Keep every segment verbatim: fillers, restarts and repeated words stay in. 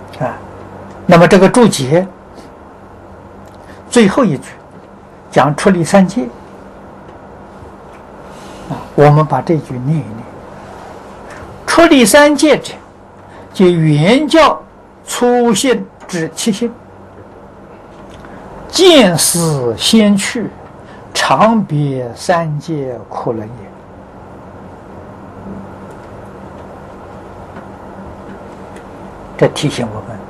啊。那么这个注解最后一句讲出离三界啊，我们把这句念一念。出离三界者，即原教初性之七性，见思先去，常别三界苦轮也。这提醒我们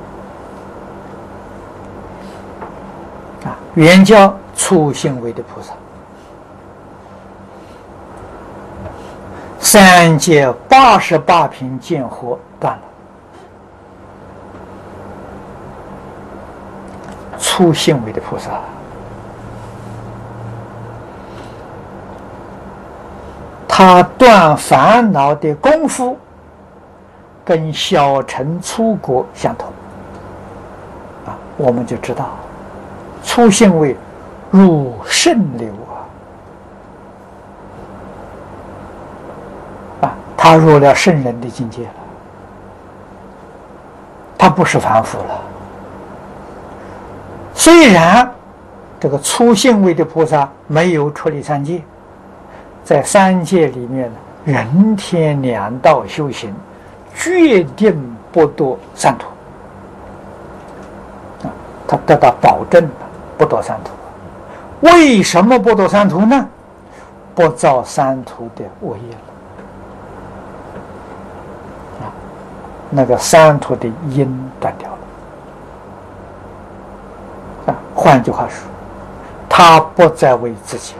啊，原教初性位的菩萨，三界八十八品见惑断了，初性位的菩萨，他断烦恼的功夫跟小乘初果相同啊，我们就知道初性位入圣流啊，啊，他入了圣人的境界了，他不是凡夫了。虽然这个初性位的菩萨没有出离三界，在三界里面呢，人天两道修行，决定不堕三途啊，他得到保证了，不堕三途。为什么不堕三途呢？不造三途的恶业了啊，那个三途的因断掉了啊。换句话说，他不再为自己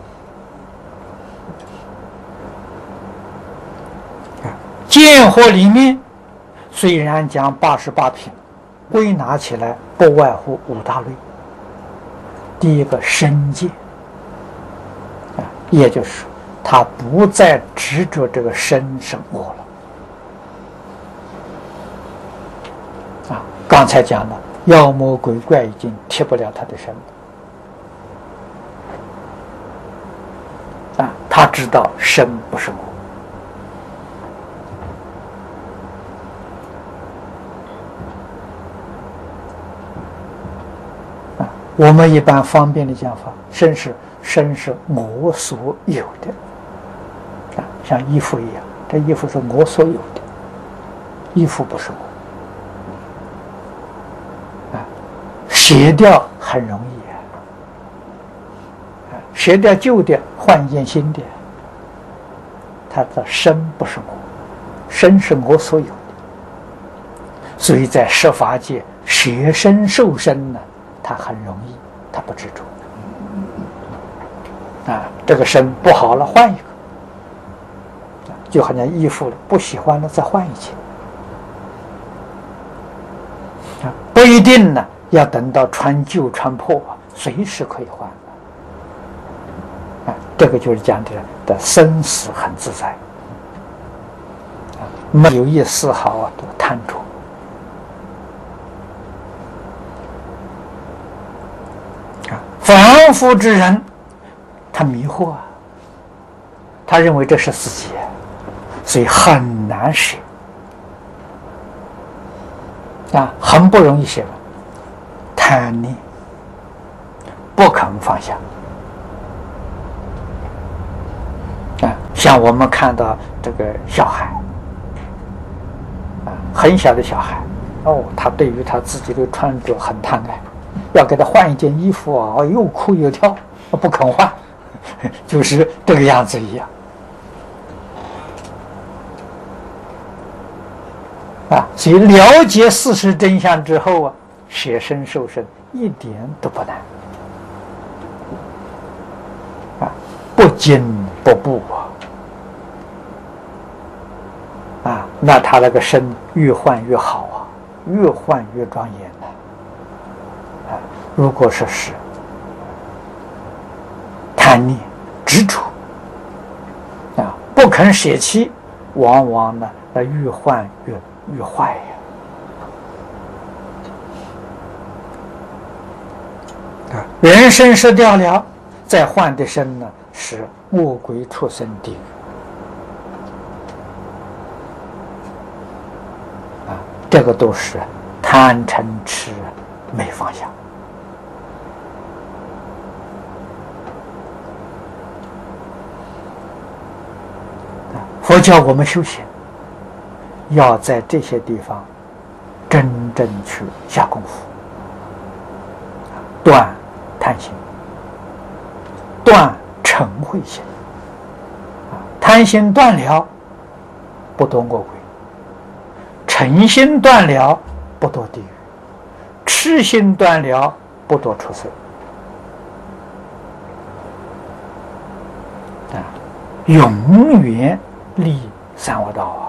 了。见惑里面虽然讲八十八品，归纳起来不外乎五大类。第一个身见啊，也就是说他不再执着这个身是我了啊。刚才讲了，妖魔鬼怪已经贴不了他的身了啊，他知道身不是我。我们一般方便的讲法，身是身是我所有的啊，像衣服一样，这衣服是我所有的，衣服不是我啊。舍掉很容易啊，舍掉旧的，换一件新的。他的身不是我，身是我所有的，所以在十法界舍身受身呢，他很容易，他不执着啊。这个身不好了，换一个，就好像衣服了，不喜欢了，再换一件啊。不一定呢，要等到穿旧穿破，随时可以换啊。这个就是讲的的生死很自在啊，没有一丝毫啊的贪着。凡夫之人，他迷惑啊，他认为这是自己，所以很难舍啊，很不容易舍，贪念不肯放下啊。像我们看到这个小孩啊，很小的小孩哦，他对于他自己的穿着很贪爱。要给他换一件衣服啊，又哭又跳，不肯换，就是这个样子一样啊。所以了解事实真相之后啊，舍身受身一点都不难啊，不惊不怖啊啊，那他那个身越换越好啊，越换越庄严呢。如果说是贪念执着啊，不肯舍弃，往往呢越换越越坏呀啊。人身失掉了，再换的身呢是恶鬼畜生地狱啊，这个都是贪贪嗔痴没放下。佛教我们修行，要在这些地方真正去下功夫，断贪心，断嗔恚心。贪心断了，不堕恶鬼；嗔心断了，不堕地狱；痴心断了，不堕畜生。啊，永远立三恶道啊！